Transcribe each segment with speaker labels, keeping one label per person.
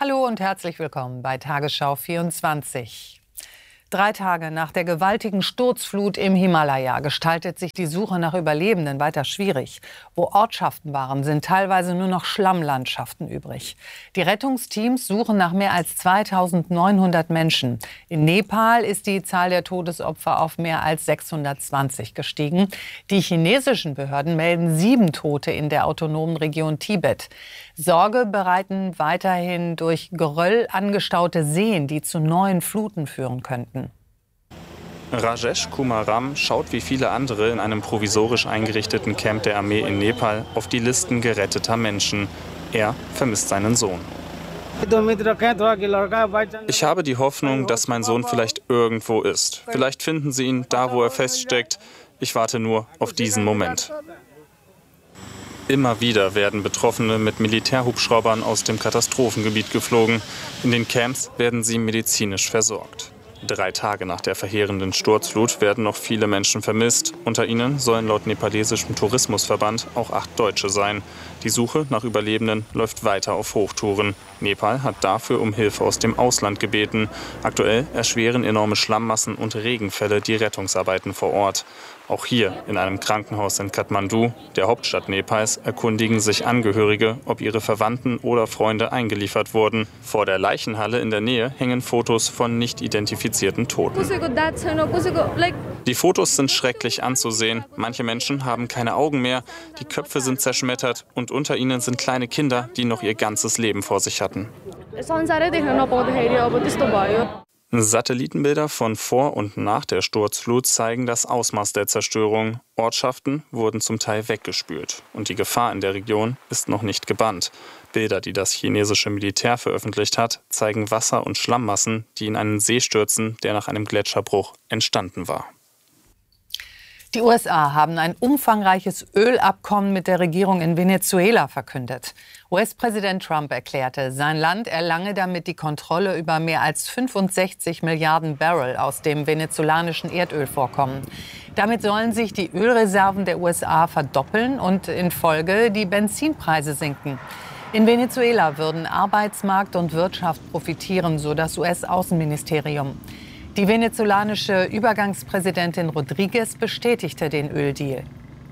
Speaker 1: Hallo und herzlich willkommen bei Tagesschau 24. 3 Tage nach der gewaltigen Sturzflut im Himalaya gestaltet sich die Suche nach Überlebenden weiter schwierig. Wo Ortschaften waren, sind teilweise nur noch Schlammlandschaften übrig. Die Rettungsteams suchen nach mehr als 2900 Menschen. In Nepal ist die Zahl der Todesopfer auf mehr als 620 gestiegen. Die chinesischen Behörden melden 7 Tote in der autonomen Region Tibet. Sorge bereiten weiterhin durch Geröll angestaute Seen, die zu neuen Fluten führen könnten.
Speaker 2: Rajesh Kumar Ram schaut wie viele andere in einem provisorisch eingerichteten Camp der Armee in Nepal auf die Listen geretteter Menschen. Er vermisst seinen Sohn. Ich habe die Hoffnung, dass mein Sohn vielleicht irgendwo ist. Vielleicht finden sie ihn da, wo er feststeckt. Ich warte nur auf diesen Moment. Immer wieder werden Betroffene mit Militärhubschraubern aus dem Katastrophengebiet geflogen. In den Camps werden sie medizinisch versorgt. 3 Tage nach der verheerenden Sturzflut werden noch viele Menschen vermisst. Unter ihnen sollen laut nepalesischem Tourismusverband auch 8 Deutsche sein. Die Suche nach Überlebenden läuft weiter auf Hochtouren. Nepal hat dafür um Hilfe aus dem Ausland gebeten. Aktuell erschweren enorme Schlammmassen und Regenfälle die Rettungsarbeiten vor Ort. Auch hier in einem Krankenhaus in Kathmandu, der Hauptstadt Nepals, erkundigen sich Angehörige, ob ihre Verwandten oder Freunde eingeliefert wurden. Vor der Leichenhalle in der Nähe hängen Fotos von nicht identifizierten Toten. Die Fotos sind schrecklich anzusehen. Manche Menschen haben keine Augen mehr, die Köpfe sind zerschmettert und unter ihnen sind kleine Kinder, die noch ihr ganzes Leben vor sich hatten. Satellitenbilder von vor und nach der Sturzflut zeigen das Ausmaß der Zerstörung. Ortschaften wurden zum Teil weggespült und die Gefahr in der Region ist noch nicht gebannt. Bilder, die das chinesische Militär veröffentlicht hat, zeigen Wasser- und Schlammmassen, die in einen See stürzen, der nach einem Gletscherbruch entstanden war.
Speaker 1: Die USA haben ein umfangreiches Ölabkommen mit der Regierung in Venezuela verkündet. US-Präsident Trump erklärte, sein Land erlange damit die Kontrolle über mehr als 65 Milliarden Barrel aus dem venezolanischen Erdölvorkommen. Damit sollen sich die Ölreserven der USA verdoppeln und in Folge die Benzinpreise sinken. In Venezuela würden Arbeitsmarkt und Wirtschaft profitieren, so das US-Außenministerium. Die venezolanische Übergangspräsidentin Rodriguez bestätigte den Öldeal.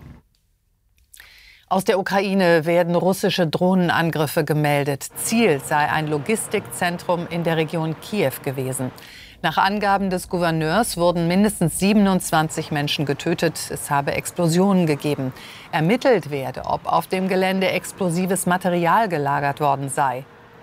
Speaker 1: Aus der Ukraine werden russische Drohnenangriffe gemeldet. Ziel sei ein Logistikzentrum in der Region Kiew gewesen. Nach Angaben des Gouverneurs wurden mindestens 27 Menschen getötet. Es habe Explosionen gegeben. Ermittelt werde, ob auf dem Gelände explosives Material gelagert worden sei.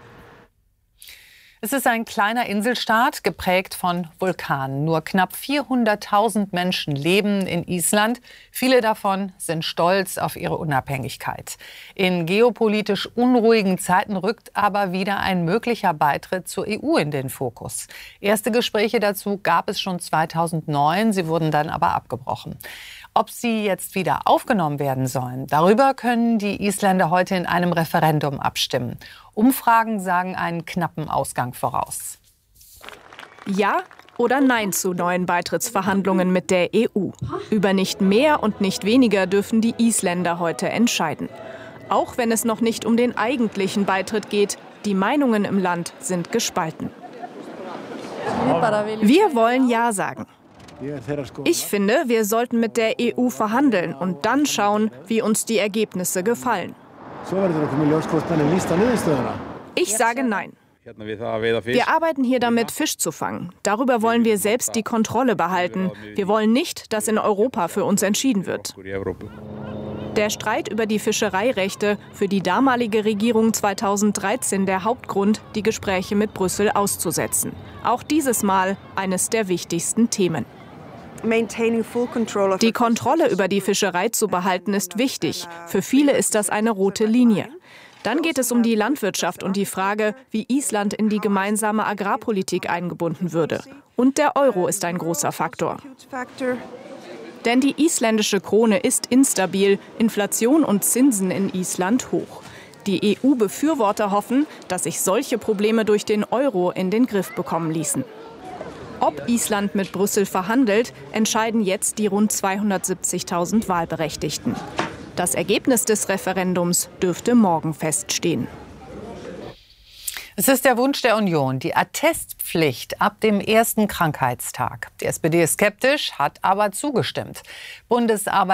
Speaker 1: Es ist ein kleiner Inselstaat, geprägt von Vulkanen. Nur knapp 400.000 Menschen leben in Island. Viele davon sind stolz auf ihre Unabhängigkeit. In geopolitisch unruhigen Zeiten rückt aber wieder ein möglicher Beitritt zur EU in den Fokus. Erste Gespräche dazu gab es schon 2009, sie wurden dann aber abgebrochen. Ob sie jetzt wieder aufgenommen werden sollen, darüber können die Isländer heute in einem Referendum abstimmen. Umfragen sagen einen knappen Ausgang voraus.
Speaker 3: Ja oder Nein zu neuen Beitrittsverhandlungen mit der EU. Über nicht mehr und nicht weniger dürfen die Isländer heute entscheiden. Auch wenn es noch nicht um den eigentlichen Beitritt geht, die Meinungen im Land sind gespalten. Wir wollen Ja sagen. Ich finde, wir sollten mit der EU verhandeln und dann schauen, wie uns die Ergebnisse gefallen. Ich sage Nein. Wir arbeiten hier damit, Fisch zu fangen. Darüber wollen wir selbst die Kontrolle behalten. Wir wollen nicht, dass in Europa für uns entschieden wird. Der Streit über die Fischereirechte für die damalige Regierung 2013 der Hauptgrund, die Gespräche mit Brüssel auszusetzen. Auch dieses Mal eines der wichtigsten Themen. Die Kontrolle über die Fischerei zu behalten ist wichtig. Für viele ist das eine rote Linie. Dann geht es um die Landwirtschaft und die Frage, wie Island in die gemeinsame Agrarpolitik eingebunden würde. Und der Euro ist ein großer Faktor. Denn die isländische Krone ist instabil, Inflation und Zinsen in Island hoch. Die EU-Befürworter hoffen, dass sich solche Probleme durch den Euro in den Griff bekommen ließen. Ob Island mit Brüssel verhandelt, entscheiden jetzt die rund 270.000 Wahlberechtigten. Das Ergebnis des Referendums dürfte morgen feststehen.
Speaker 1: Es ist der Wunsch der Union, die Attestpflicht ab dem ersten Krankheitstag. Die SPD ist skeptisch, hat aber zugestimmt.